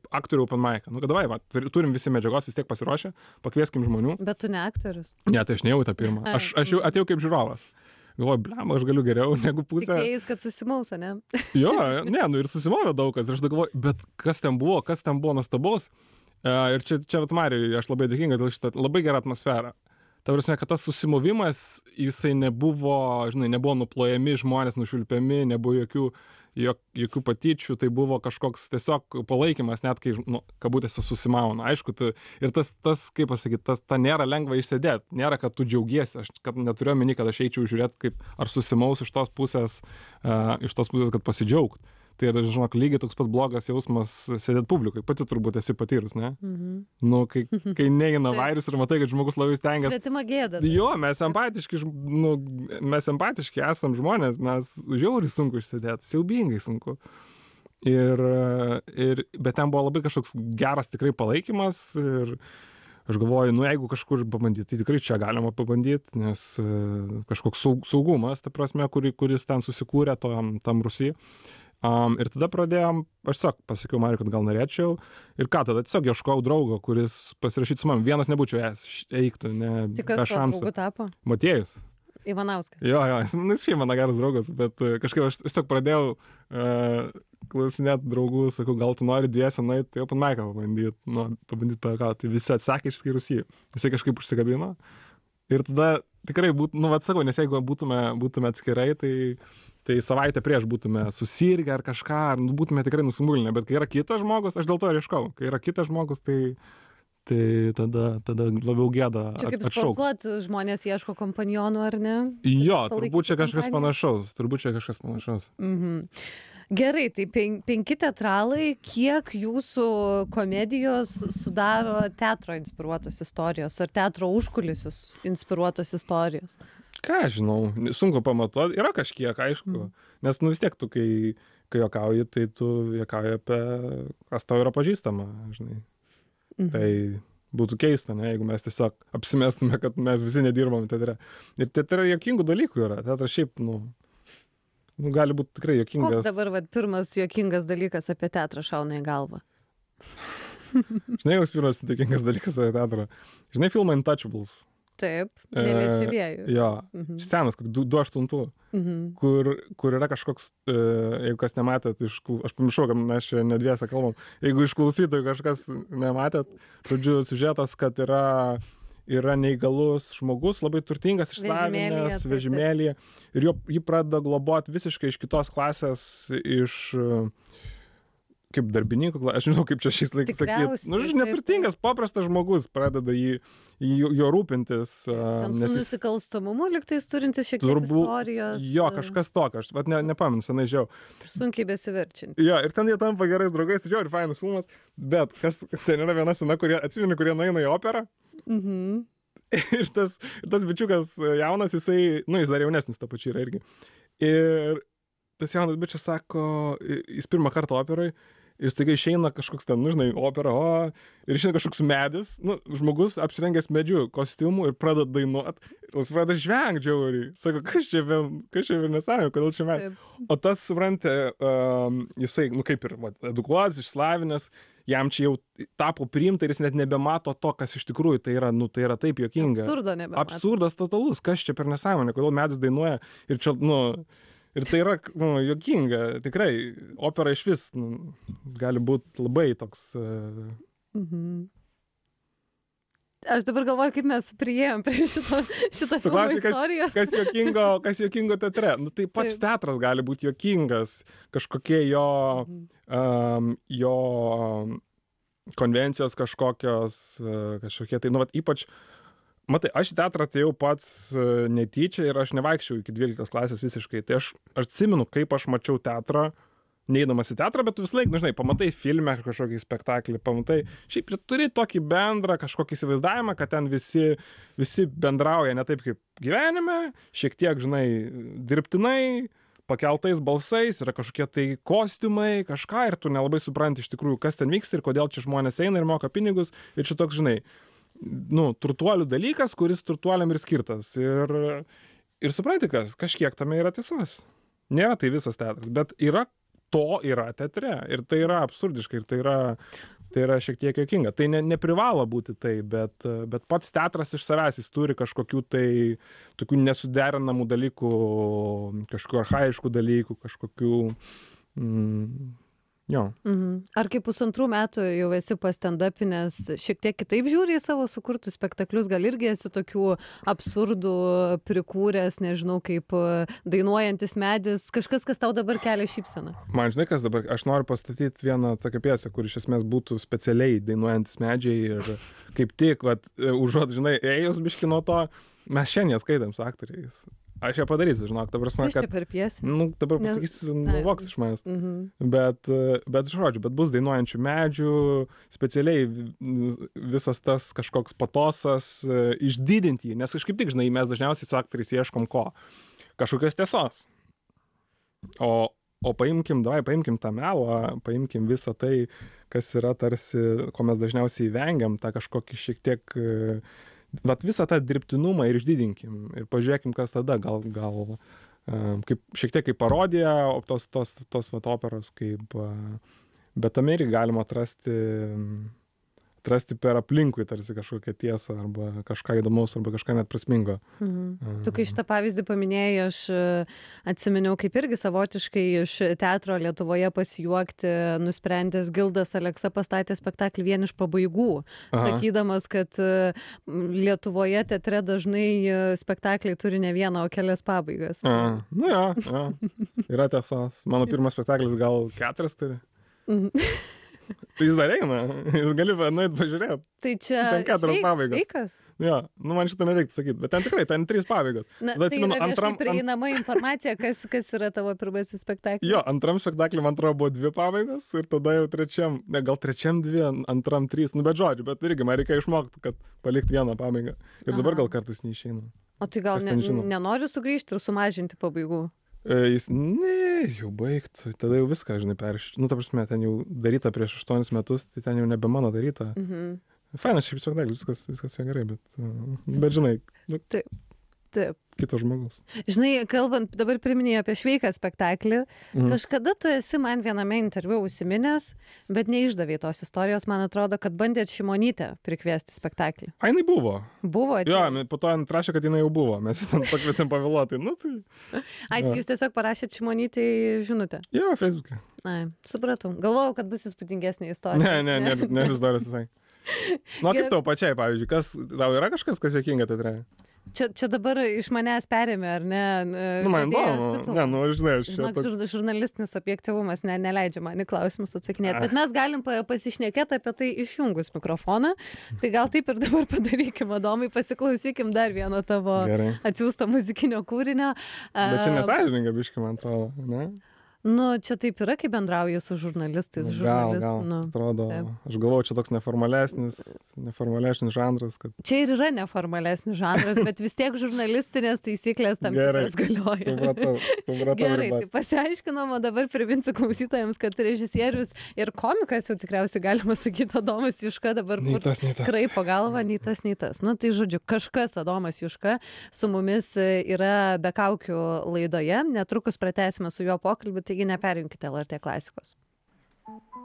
aktorių open mic'ą. Nu, kad davai, va, turim visi medžiagos vis tiek pasiruošę, pakvieskim žmonių. Bet tu ne aktorius. Ne, tai aš nejau tą pirmą. Aš jau atėjau kaip žiūrovas. Galvoju, blem, aš galiu geriau negu pusę. Tikėjais, kad susimaus, ne? Jo, ne, nu ir susimovė daug kas. Ir aš galvoju, bet kas ten buvo nuostabaus. Ir čia vat Mariui, aš labai dėkingas dėl šitą labai gerą atmosferą. Ta prasme, kad tas susimovimas, jisai nebuvo, žinai, nebuvo nuplojami žmonės, nušvilpiami, nebuvo jokių patyčių, tai buvo kažkoks tiesiog palaikymas, net kai, nu, kabutėse susimauna. Aišku, ir tas, kaip pasakyti, ta nėra lengva išsėdėti, nėra, kad tu džiaugiesi, aš kad neturiu omeny, kad aš eičiau žiūrėti, kaip ar susimaus iš tos pusės, kad pasidžiaugt. Tai yra, žinok, lygiai toks pat blogas jausmas sėdėti publikai. Pati turbūt esi patyrus, ne? Nu, kai neina vairis ir matai, kad žmogus labai stengiasi. Svetima gėda. Jo, mes empatiški esam žmonės, mes žiauriai sunku išsėdėti, siaubingai sunku. Bet ten buvo labai kažkoks geras tikrai palaikymas ir aš galvoju, nu jeigu kažkur pabandyti, tai tikrai čia galima pabandyti, nes kažkoks saugumas, ta prasme, kuris ten susikūrė tam Rusijai. Ir tada pradėjom, aš pasakiau Mariui, kad gal norėčiau. Ir ką tada, tiesiog ieškojau draugo, kuris pasirašytų su manim. Vienas nebūčiau eiktų, ne. Tik kas tuo draugu tapo? Motiejus. Ivanauskas. Jo, jis šiaip mano geras draugas, bet kažkaip aš tiesiog pradėjau klausinėti draugų, sakau, gal tu nori dviese nueiti, open mic'ą pabandyti pajuokauti. Tai visi atsakė išskyrus jį. Jisai kažkaip užsikabino. Ir tada tikrai sakau, nes jeigu būtume atskirai, tai savaitę prieš būtume susirgę ar kažką, ar būtume tikrai nusimulinę. Bet kai yra kitas žmogus, aš dėl to ir ieškau. Kai yra kitas žmogus, tai tada labiau gėda atšaukti. Čia kaip sportuot, žmonės ieško kompanionų, ar ne? Jo, turbūt čia kažkas panašaus. Gerai, tai 5 teatralai, kiek jūsų komedijos sudaro teatro inspiruotos istorijos ar teatro užkulisius inspiruotos istorijos? Ką žinau, sunku pamatuoti, yra kažkiek, aišku, nes vis tiek tu, kai juokauji, tai tu juokauji apie, kas tau yra pažįstama, žinai. Tai būtų keista, ne, jeigu mes tiesiog apsimestume, kad mes visi nedirbam teatre. Ir teatre juokingų dalykų yra, teatras šiaip, gali būti tikrai juokingas. Koks dabar pirmas juokingas dalykas apie teatrą šauna į galvą? Žinai, koks pirmas juokingas dalykas apie teatrą? Žinai filmą Untouchables? Taip, neliečiamieji. Jo, senas, 2008, kur yra kažkoks, jeigu kas nematėt, aš pamiršau, kad mes čia nedviese kalbam, jeigu iš klausytojų kažkas nematėt, žodžiu, siužetas, kad yra neįgalus žmogus, labai turtingas, išsilavinęs, vežimėlyje, ir jį pradeda globoti visiškai iš kitos klasės, kaip darbininkų, aš nežinau, kaip čia šiais laikais sakyti. Neturtingas, paprastas žmogus pradeda jo rūpintis. Tam su nusikalstamumu liktais turintis šiek tiek istorijos. Jo, kažkas tokio, aš nepamenu, senai žiau. Sunkiai besiverčiant. Jo, ir ten jie tampa gerais draugais, žiauriai fainas filmas, bet ten yra viena scena, atsimeni, kurie nueina į operą. Ir tas bičiukas jaunas, jis dar jaunesnis tą pačiu yra irgi. Ir tas jaunas bičias sako, jis pirmą kartą operoj, ir staiga išeina kažkoks ten, žinai, opera, ir išeina kažkoks medis, žmogus apsirengęs medžiu kostiumu ir pradeda dainuot, ir jis pradeda žvengti žiauriai. Sako, kas čia vėl nesąmonė, kodėl čia medis? O tas, suprantate, jisai, kaip ir edukuotas, išslavinęs, jam čia jau tapo priimta ir jis net nebemato to, kas iš tikrųjų tai yra, tai yra taip juokinga. Absurdo nebemato. Absurdas totalus, kas čia per nesąmonė, kodėl medis dainuoja ir čia, ir tai yra, juokinga, tikrai, opera iš vis gali būti labai toks. Aš dabar galvoju, kaip mes priėjom prie šito filmo istorijos. Kas juokingo teatre? Tai pats teatras gali būti juokingas, kažkokie jo konvencijos kažkokie, tai, ypač. Matai, aš į teatrą atėjau pats netyčia ir aš nevaikščiau iki 12 klasės visiškai. Tai aš atsimenu, kaip aš mačiau teatrą, neįdamas į teatrą, bet tu vis laik, žinai, pamatai filme kažkokį spektaklį, pamatai, šiaip turi tokį bendrą kažkokį įsivaizdavimą, kad ten visi bendrauja ne taip kaip gyvenime, šiek tiek, žinai, dirbtinai, pakeltais balsais, yra kažkokie tai kostiumai, kažką, ir tu nelabai supranti iš tikrųjų, kas ten vyksta ir kodėl čia žmonės eina ir moka pinigus, ir čia toks, žinai, turtuolių dalykas, kuris turtuoliam ir skirtas. Ir supranti, kažkiek tame yra tiesos. Nėra tai visas teatras, bet yra teatre. Ir tai yra absurdiškai, ir tai yra tai yra šiek tiek juokinga. Tai neprivalo būti tai, bet pats teatras iš savęs, jis turi kažkokių tai tokių nesuderinamų dalykų, kažkokių archaiškų dalykų, kažkokių... Jo. Ar kaip 2 metų jau esi pastendapinės, šiek tiek kitaip žiūri į savo sukurtus spektaklius, gal irgi esi tokių absurdų prikūręs, nežinau, kaip dainuojantis medis, kažkas, kas tau dabar kelia šypseną? Man žinai, kas dabar, aš noriu pastatyti vieną tokią pjesę, kur iš esmės būtų specialiai dainuojantis medžiai ir kaip tik, užuot, žinai, ėjus biški nuo to, mes šiandien skaitam su aktoriais. Aš ją padarysiu, žinok, dabar Kas čia per pjesę? Dabar pasakysiu, nuvoks iš manęs. Bet žodžiu, bet bus dainuojančių medžių, specialiai visas tas kažkoks patosas, išdidinti jį, nes kažkaip tik, žinai, mes dažniausiai su aktoriais ieškom ko? Kažkokios tiesos. O paimkim tą melą, paimkim visą tai, kas yra tarsi, ko mes dažniausiai vengiam, tą kažkokį šiek tiek... visą tą dirbtinumą ir išdidinkim ir pažiūrėkim, kas tada, gal kaip, šiek tiek kaip parodija, tos operos, kaip, bet tame irgi galima atrasti per aplinkui tarsi kažkokią tiesą arba kažką įdomaus arba kažką net prasmingo. Tu kai šitą pavyzdį paminėjai, aš atsiminiau, kaip irgi savotiškai iš teatro Lietuvoje pasijuokti nusprendęs Gildas Aleksa pastatė spektaklį Vien iš pabaigų, sakydamas, kad Lietuvoje teatre dažnai spektakliai turi ne vieną, o kelias pabaigas. Jo, yra tiesos. Mano pirmas spektaklis gal 4 turi. Tai jis dar eina, jis gali nueit pažiūrėti. Tai čia ten 4 pabaigos. Feikas? Jo, man šitą nereiktų sakyti, bet ten tikrai, ten 3 pabaigos. Na, tai yra viešai prieinama informacija, kas yra tavo pirmasis spektaklis. Jo, antram spektakliui, man atrodo, buvo 2 pabaigos ir tada jau gal trečiam 2, antram 3, bet žodžiu, bet irgi man reikia išmokti, kad palikti vieną pabaigą. Ir dabar gal kartais neišeina. O tai gal nenori sugrįžti ir sumažinti pabaigų? Jis, jau baigtų, tada jau viską, žinai, ta prasme, ten jau daryta prieš 8 metus, tai ten jau nebe mano daryta. Fainas šiaip spektaklis, viskas jau gerai, bet žinai, Taip. Kitas žmogus. Žinai, kalbant, dabar priminėjai apie Šveiką spektaklį, kažkada tu esi man viename interviu užsiminęs, bet neišdavei tos istorijos, man atrodo, kad bandėt Šimonytę prikviesti spektaklį. Jinai buvo. Buvo? Jo, po to atrašė, kad jinai jau buvo, mes ten pakvietėm pavėluotai. Tai jūs tiesiog parašėt Šimonytei žinutę? Jo, Facebook'e. Supratau. Galvojau, kad bus įspūdingesnė istorija. Ne istorijos visai. Kaip tau pačiai, pavyzdžiui, tau yra kažkas, kas juokinga teatre? Čia dabar iš manęs perėmė, ar ne? Man įdomu. Žinai, žurnalistinis objektyvumas neleidžia man į klausimus atsakinėti, bet mes galim pasišnekėti apie tai išjungus mikrofoną. Tai gal taip ir dabar padarykim, Adomai, pasiklausykim dar vieno tavo atsiųsto muzikinio kūrinio. Bet čia nesąžininga biškį, man atrodo, ne? Čia taip yra, kai bendrauji su žurnalistais. Gal, atrodo. Aš galvoju, čia toks neformalesnis žanras. Čia ir yra neformalesnis žanras, bet vis tiek žurnalistinės taisyklės tam tikras galioja. Supratau. Gerai, tai pasiaiškinom, o dabar priminsiu klausytojams, kad režisierius ir komikas, jau tikriausiai galima sakyti, Adomas Juška dabar kraipo galvą, nei tas. Tai žodžiu, kažkas Adomas Juška su mumis yra Be kaukių laidoje. Netrukus pratęsime su juo pokalbį, taigi neperjunkite LRT klasikos.